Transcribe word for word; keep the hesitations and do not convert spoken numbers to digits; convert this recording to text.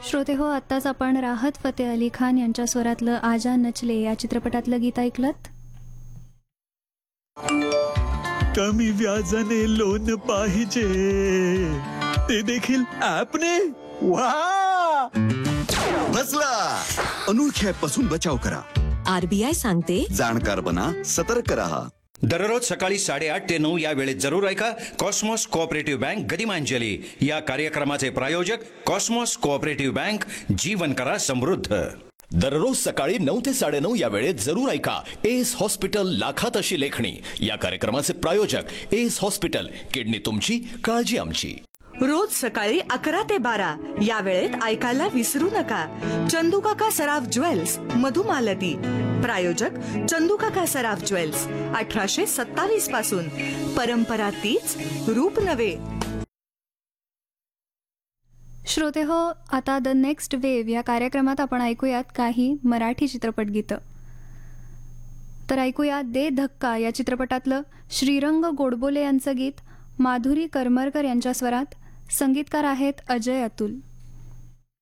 श्रोते हो, आत्ताच आपण राहत फतेह अली खान यांच्या स्वरातलं आजा नचले या चित्रपटातलं गीत ऐकलत. कमी व्याजाने लोन पाहिजे ते देखील ॲपने. वा बसला. अनोळख्या पासून बचाव करा. आरबीआय सांगते, जाणकार बना, सतर्क रहा. दररोज सकाळी साडेआठ ते नऊ या वेळेत जरूर ऐका कॉस्मॉस कोऑपरेटिव्ह बँक गदिमांजली या कार्यक्रमाचे प्रायोजक कॉस्मॉस कोऑपरेटिव्ह बँक, जीवन करा समृद्ध. दररोज सकाळी नऊ ते साडेनऊ या वेळेत जरूर ऐका एस हॉस्पिटल लाखात अशी लेखणी या कार्यक्रमाचे प्रायोजक एस हॉस्पिटल, किडनी तुमची, काळजी आमची. रोज सकाळी अकरा ते बारा या वेळेत ऐकायला विसरू नका चंदूकाका सराफ ज्वेल्स, मधुमालती. प्रायोजक चंदूकाका सराफ ज्वेल्स, अठराशे सत्तावीस पासून. परंपरा तीच, रूप नवे. श्रोते हो, आता द नेक्स्ट वेव्ह या कार्यक्रमात आपण ऐकूयात काही मराठी चित्रपट गीतं. तर ऐकूया दे धक्का या चित्रपटातलं श्रीरंग गोडबोले यांचं गीत माधुरी करमरकर यांच्या स्वरात. संगीतकार आहेत अजय अतुल.